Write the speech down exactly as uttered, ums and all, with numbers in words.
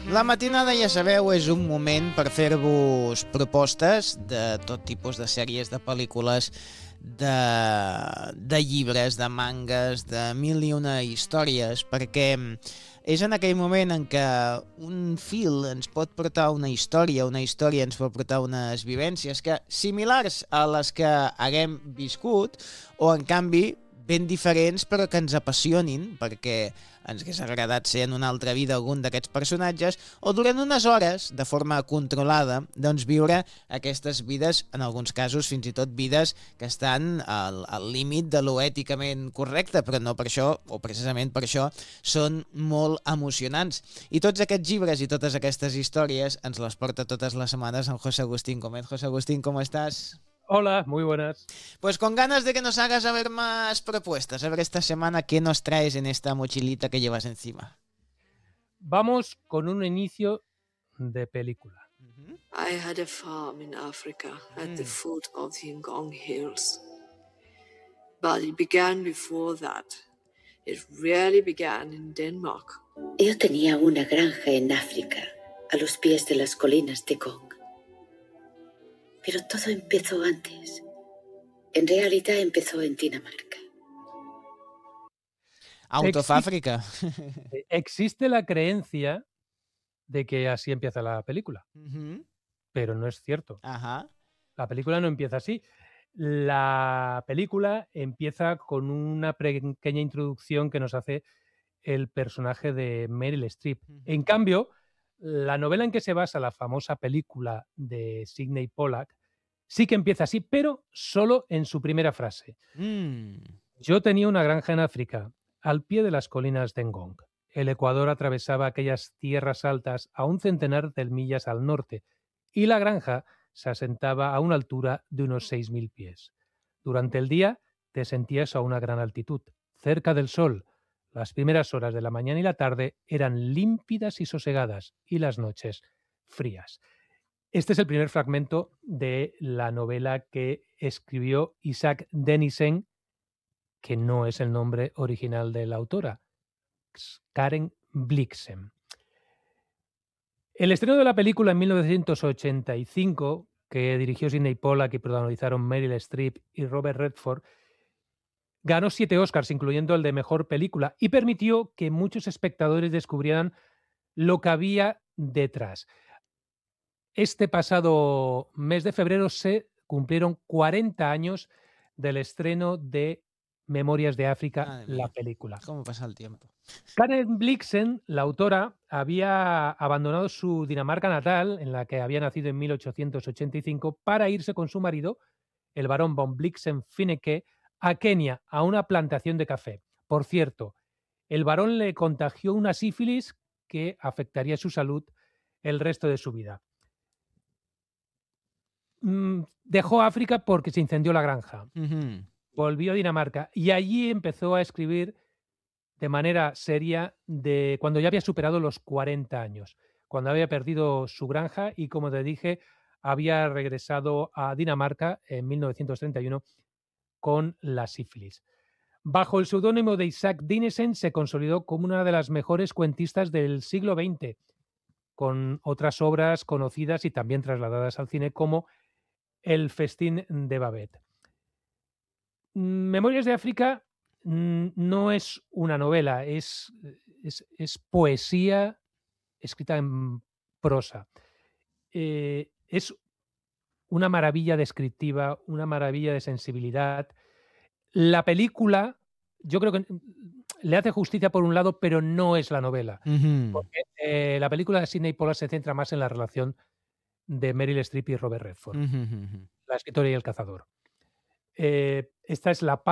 La matinada, ja sabeu, és un moment per fer-vos propostes de tot tipus de sèries, de pel·lícules, de, de llibres, de mangas, de mil i una històries, perquè és en aquell moment en què un fil ens pot portar una història, una història ens pot portar unes vivències que similars a les que haguem viscut, o en canvi ben diferents però que ens apassionin perquè ens hagués agradat ser en una altra vida algun d'aquests personatges, o durant unes hores, de forma controlada, doncs viure aquestes vides, en alguns casos fins i tot vides que estan al, al límit de lo èticament correcte, però no per això, o precisament per això, són molt emocionants. I tots aquests llibres i totes aquestes històries ens les porta totes les setmanes en José Agustín Gómez. José Agustín, ¿cómo estás? Hola, muy buenas. Pues con ganas de que nos hagas a ver más propuestas, a ver esta semana qué nos traes en esta mochilita que llevas encima. Vamos con un inicio de película. Uh-huh. I had a farm in Africa at Mm. the foot of the Ngong Hills. But it began before that. It really began in Denmark. Yo tenía una granja en África, a los pies de las colinas de Gong. Pero todo empezó antes. En realidad empezó en Dinamarca. Out of Exi- Africa. Eh, Existe la creencia de que así empieza la película, Uh-huh. pero no es cierto. Ajá. La película no empieza así. La película empieza con una pequeña introducción que nos hace el personaje de Meryl Streep. Ujú. En cambio, la novela en que se basa la famosa película de Sidney Pollack sí que empieza así, pero solo en su primera frase. Mm. Yo tenía una granja en África, al pie de las colinas de Ngong. El Ecuador atravesaba aquellas tierras altas a un centenar de millas al norte y la granja se asentaba a una altura de unos seis mil pies. Durante el día te sentías a una gran altitud, cerca del sol. Las primeras horas de la mañana y la tarde eran límpidas y sosegadas y las noches frías. Este es el primer fragmento de la novela que escribió Isaac Denison, que no es el nombre original de la autora, es Karen Blixen. El estreno de la película en mil novecientos ochenta y cinco, que dirigió Sidney Pollack y protagonizaron Meryl Streep y Robert Redford, ganó siete Oscars, incluyendo el de Mejor Película, y permitió que muchos espectadores descubrieran lo que había detrás. Este pasado mes de febrero se cumplieron cuarenta años del estreno de Memorias de África, Madre la mía. película. ¿Cómo pasa el tiempo? Karen Blixen, la autora, había abandonado su Dinamarca natal, en la que había nacido en mil ochocientos ochenta y cinco, para irse con su marido, el barón von Blixen-Finecke, a Kenia, a una plantación de café. Por cierto, el barón le contagió una sífilis que afectaría su salud el resto de su vida. Mm, dejó África porque se incendió la granja. Uh-huh. Volvió a Dinamarca y allí empezó a escribir de manera seria de cuando ya había superado los cuarenta años, cuando había perdido su granja y, como te dije, había regresado a Dinamarca en mil novecientos treinta y uno con la sífilis. Bajo el seudónimo de Isaac Dinesen se consolidó como una de las mejores cuentistas del siglo veinte, con otras obras conocidas y también trasladadas al cine como El festín de Babette. Memorias de África mm, no es una novela, es, es, es poesía escrita en prosa. Eh, es una maravilla descriptiva, una maravilla de sensibilidad. La película, yo creo que mm, le hace justicia por un lado, pero no es la novela. Uh-huh. Porque eh, la película de Sidney Pollack se centra más en la relación de Meryl Streep y Robert Redford, Uh-huh. la escritora y el cazador. Eh, esta es la